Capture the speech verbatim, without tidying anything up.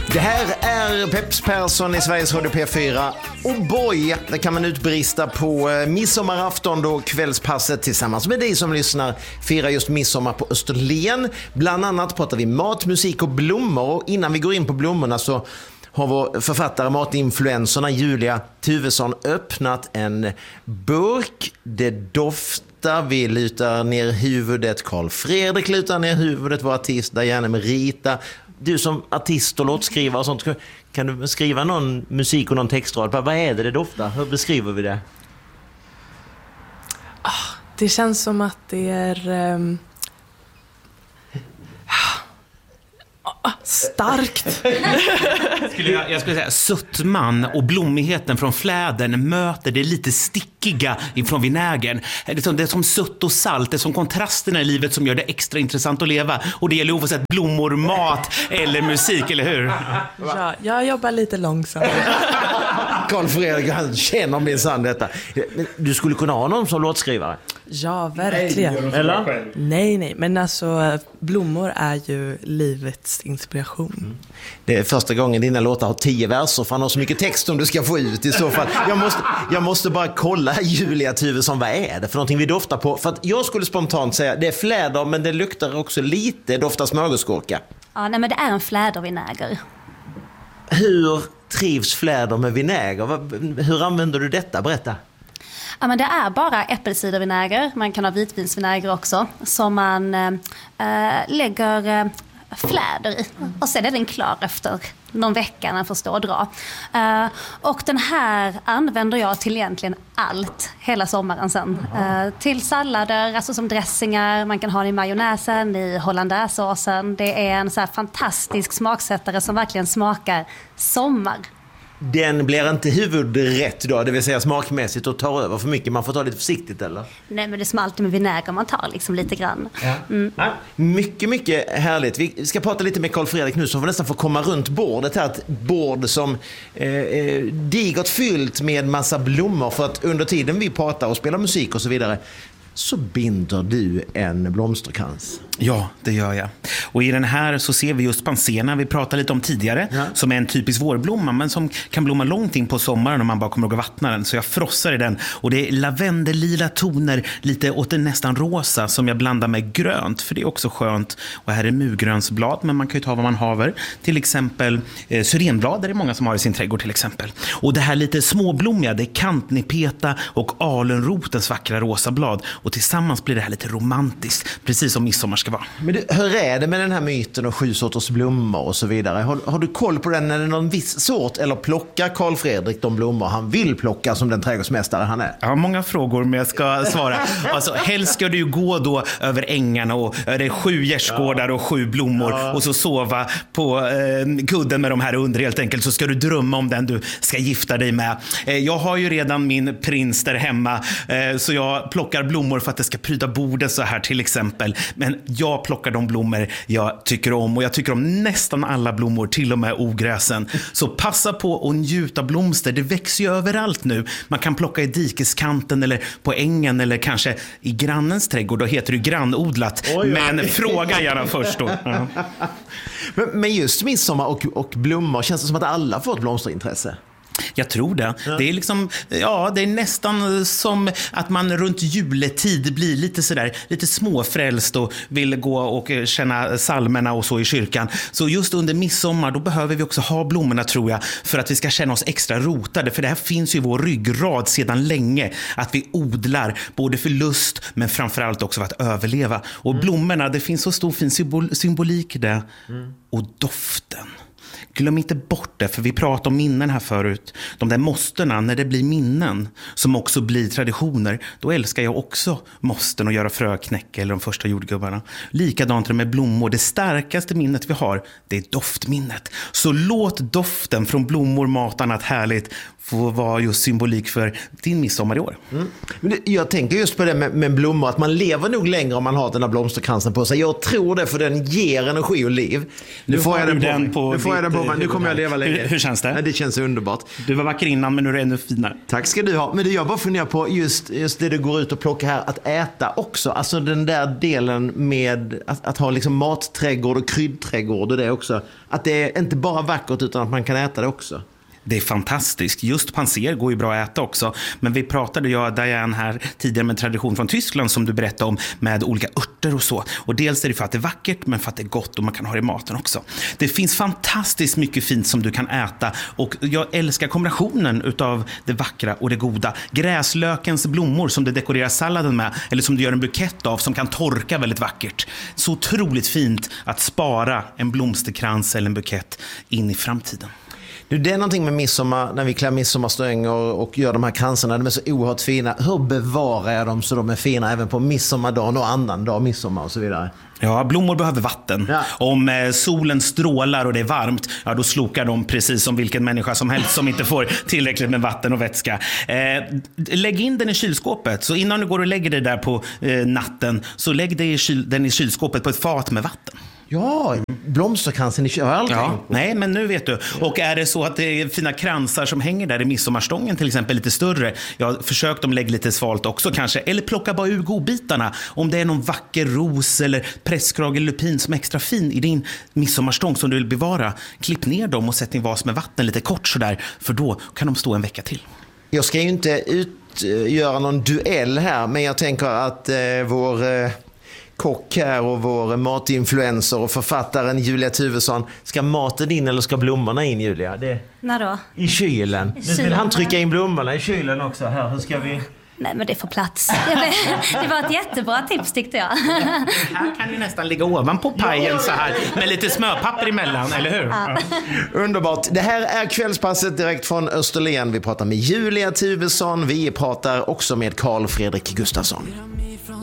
Det här är Peps Persson i Sveriges Radio P fyra. Och boy, det kan man utbrista på midsommarafton då kvällspasset tillsammans med dig som lyssnar firar just midsommar på Österlen. Bland annat pratar vi mat, musik och blommor. Och innan vi går in på blommorna så har vår författare, matinfluencerna Julia Tuvesson öppnat en burk. Det doftar, vi lutar ner huvudet. Carl Fredrik lutar ner huvudet, vår artist där gärna med Rita. Du som artist och låtskrivare och sånt, kan du skriva någon musik och någon textrad? Vad är det det doftar? Hur beskriver vi det? Ah, det känns som att det är um... ah, starkt. skulle jag, jag skulle säga sötman och blommigheten från flädern möter det lite stickiga ifrån vinägern. Det är som, det är som sött och salt, det är som kontrasterna i livet som gör det extra intressant att leva. Och det gäller oavsett blommor, mat eller musik, eller hur? Ja, jag jobbar lite långsamt. Carl Fredrik, han känner minsann detta. Du skulle kunna ha någon som låtskrivare? Ja, verkligen. Nej, eller? Nej, nej. Men alltså, blommor är ju livets inspiration. Mm. Det är första gången dina låtar har tio verser, för han har så mycket text som du ska få ut i så fall. Jag måste, jag måste bara kolla, Julia Tuvesson, vad är det för någonting vi doftar på? För att jag skulle spontant säga, det är fläder, men det luktar också lite, doftar smörgåsgurka. Ja, nej, men det är en flädervinäger. Hur trivs fläder med vinäger? Hur använder du detta? Berätta. Ja, men det är bara äppelcidervinäger. Man kan ha vitvinsvinäger också. Som man äh, lägger äh, fläder i. Och sen är den klar efter någon vecka när den får stå och dra. Uh, och den här använder jag till egentligen allt hela sommaren sen. Uh, till sallader, alltså som dressingar. Man kan ha den i majonnäsen, i hollandaisesåsen. Det är en så här fantastisk smaksättare som verkligen smakar sommar. Den blir inte huvudrätt då, det vill säga smakmässigt, och tar över för mycket. Man får ta lite försiktigt, eller? Nej, men det smälter med vinäger, man tar liksom lite grann. Ja. Mm. Ja, mycket, mycket härligt. Vi ska prata lite med Carl Fredrik nu, så får nästan få komma runt bordet här. Ett bord som eh, digert fyllt med massa blommor, för att under tiden vi pratar och spelar musik och så vidare så binder du en blomsterkrans. Ja, det gör jag. Och i den här så ser vi just pansena vi pratade lite om tidigare, ja. Som är en typisk vårblomma, men som kan blomma långt in på sommaren om man bara kommer att gå vattna den. Så jag frossar i den. Och det är lavendellila toner, lite åt det nästan rosa, som jag blandar med grönt, för det är också skönt. Och här är murgrönsblad, men man kan ju ta vad man haver. Till exempel eh, syrenblad, det är många som har i sin trädgård till exempel. Och det här lite småblommiga, det är kantnipeta och alunrotens vackra rosa blad. Och tillsammans blir det här lite romantiskt, precis som midsommar ska vara. Men du, hur är det med den här myten och sju sorters blommor och så vidare? Har, har du koll på den? Är det någon viss sort, eller plockar Carl Fredrik de blommor han vill plocka som den trädgårdsmästare han är? Jag har många frågor, men jag ska svara. Alltså, helst ska du ju gå då över ängarna och det är sju gärdsgårdar och sju blommor, ja. Och så sova på eh, kudden med de här under helt enkelt, så ska du drömma om den du ska gifta dig med. Eh, jag har ju redan min prins där hemma, eh, så jag plockar blommor för att det ska pryda bordet så här till exempel. Men jag plockar de blommor jag tycker om, och jag tycker om nästan alla blommor, till och med ogräsen. Så passa på att njuta blomster, det växer ju överallt nu. Man kan plocka i dikeskanten eller på ängen eller kanske i grannens trädgård, då heter det grannodlat. Oj, men oj. Fråga gärna först då. Ja. Men, men just midsommar och, och blommor, känns det som att alla får ett blomsterintresse? Jag tror det. Ja. Det är liksom, ja, det är nästan som att man runt juletid blir lite sådär, lite småfrälst och vill gå och känna salmerna och så i kyrkan. Så just under midsommar, då behöver vi också ha blommorna, tror jag, för att vi ska känna oss extra rotade. För det här finns ju i vår ryggrad sedan länge, att vi odlar både för lust men framförallt också för att överleva. Och mm. blommorna, det finns så stor fin symbol- symbolik i det. Mm. Och doften. Glöm inte bort det, för vi pratade om minnen här förut. De där måsterna, när det blir minnen som också blir traditioner, då älskar jag också måsten och göra fröknäck eller de första jordgubbarna. Likadant med blommor. Det starkaste minnet vi har, det är doftminnet. Så låt doften från blommor, mat, annat härligt få vara just symbolik för din midsommar i år. Mm. Men det, jag tänker just på det med, med blommor, att man lever nog längre om man har den här blomsterkransen på sig. Jag tror det, för den ger energi och liv. Nu, nu får jag den på, den på nu får jag den på mig. Nu kommer jag leva länge. Hur, hur känns det? Ja, det känns underbart. Du var vacker innan, men nu är du ännu finare. Tack ska du ha. Men det jag bara funderar på, just, just det du går ut och plockar här, att äta också. Alltså den där delen med att, att ha liksom matträdgård och kryddträdgård och det också. Att det är inte bara vackert utan att man kan äta det också. Det är fantastiskt. Just panser går ju bra att äta också. Men vi pratade, jag Diane här tidigare, med en tradition från Tyskland som du berättade om, med olika örter och så. Och dels är det för att det är vackert, men för att det är gott och man kan ha det i maten också. Det finns fantastiskt mycket fint som du kan äta. Och jag älskar kombinationen utav det vackra och det goda. Gräslökens blommor som du dekorerar salladen med, eller som du gör en bukett av, som kan torka väldigt vackert. Så otroligt fint att spara en blomsterkrans eller en bukett in i framtiden. Du, det är någonting med midsommar, när vi klär midsommarstränger och gör de här kransarna, de är så oerhört fina. Hur bevarar jag dem så de är fina även på midsommardagen och annan dag, midsommar och så vidare? Ja, blommor behöver vatten. Ja. Om eh, solen strålar och det är varmt, ja, då slokar de precis som vilken människa som helst som inte får tillräckligt med vatten och vätska. Eh, lägg in den i kylskåpet. Så innan du går och lägger dig där på eh, natten, så lägg dig i kyl- den i kylskåpet på ett fat med vatten. Ja, blomsterkransen i kylskåpet. Ja, nej, men nu vet du. Och är det så att det är fina kransar som hänger där i midsommarstången till exempel, lite större, jag har försökt dem lägga lite svalt också kanske, eller plocka bara ur godbitarna. Om det är någon vacker ros eller presskrage eller lupin som är extra fin i din midsommarstång som du vill bevara, klipp ner dem och sätt i en vas med vatten lite kort sådär, för då kan de stå en vecka till. Jag ska ju inte utgöra någon duell här, men jag tänker att eh, vår... Eh... kock här och vår matinfluencer och författaren Julia Tuvesson. Ska maten in eller ska blommorna in, Julia? Det... När då? I kylen. I kylen. Vill han trycka in blommorna i kylen också? Här, hur ska vi... Nej, men det får plats. Det var ett jättebra tips, tyckte jag. Här kan ni nästan ligga ovanpå pajen så här med lite smörpapper emellan, eller hur? Ja. Underbart. Det här är Kvällspasset direkt från Österlen. Vi pratar med Julia Tuvesson. Vi pratar också med Carl Fredrik Gustafsson.